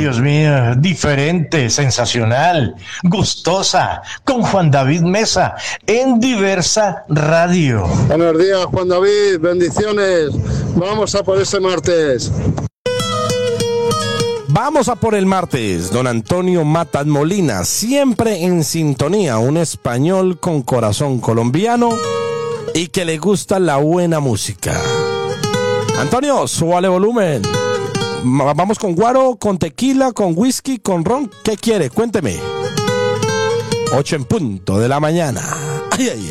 Dios mío, diferente, sensacional, gustosa, con Juan David Mesa, en Diversa Radio. Buenos días, Juan David, bendiciones. Vamos a por ese martes. Vamos a por el martes. Don Antonio Matas Molina, siempre en sintonía, un español con corazón colombiano y que le gusta la buena música. Antonio, súbale volumen. Vamos con guaro, con tequila, con whisky, con ron. ¿Qué quiere? Cuénteme. 8 en punto de la mañana. Ay, ay,